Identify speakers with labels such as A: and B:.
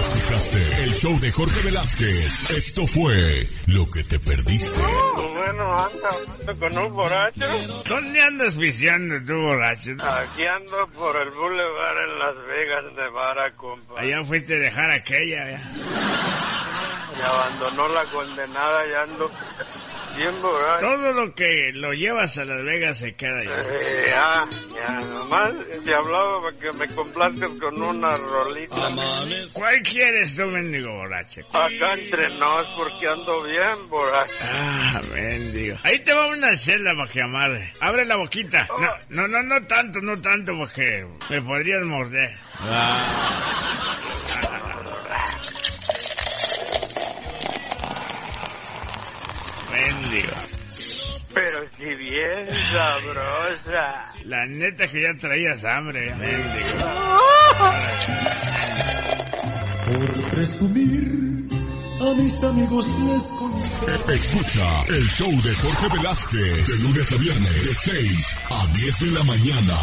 A: Escuchaste el show de Jorge Velázquez. Esto fue Lo que te perdiste.
B: Bueno, ando con un borracho.
C: ¿Dónde andas viciando tú, borracho?
B: Aquí ando por el boulevard en Las Vegas, Nevada, compa.
C: Allá fuiste a dejar aquella, ya.
B: Me abandonó la condenada y ando bien borracho.
C: Todo lo que lo llevas a Las Vegas se queda allá.
B: Ya, nomás te hablaba para que me complazcas con una rolita.
C: ¿Cuál quieres tú, mendigo borracho?
B: Acá entre nos, porque ando bien borracho.
C: Ah, mendigo. Ahí te va una celda para que amarre. Abre la boquita. No tanto, porque me podrías morder. Mendigo.
B: Pero si bien sabrosa.
C: La neta que ya traías hambre, mendigo.
D: Por presumir, a mis amigos les conté.
A: Escucha el show de Jorge Velázquez de lunes a viernes de 6 a 10 de la mañana.